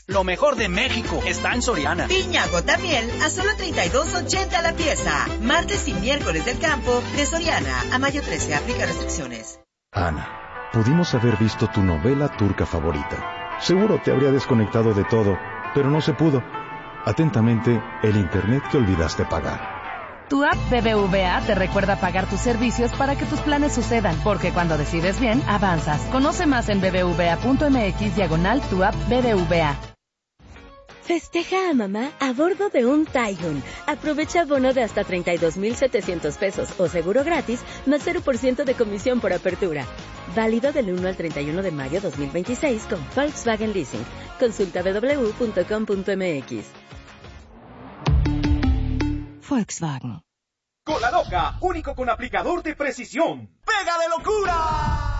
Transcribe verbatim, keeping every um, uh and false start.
Lo mejor de México está en Soriana. Piña Gotamiel a solo treinta y dos ochenta la pieza. Martes y miércoles del campo de Soriana. A mayo trece, aplica restricciones. Ana, pudimos haber visto tu novela turca favorita. Seguro te habría desconectado de todo, pero no se pudo. Atentamente, el internet que olvidaste pagar. Tu app B B V A te recuerda pagar tus servicios para que tus planes sucedan, porque cuando decides bien, avanzas. Conoce más en bbva.mx diagonal tu app B B V A. Festeja a mamá a bordo de un Taigun. Aprovecha bono de hasta treinta y dos mil setecientos pesos o seguro gratis, más cero por ciento de comisión por apertura. Válido del uno al treinta y uno de mayo dos mil veintiséis con Volkswagen Leasing. Consulta w w w punto com punto m x. Volkswagen. Cola Loca, único con aplicador de precisión. ¡Pega de locura!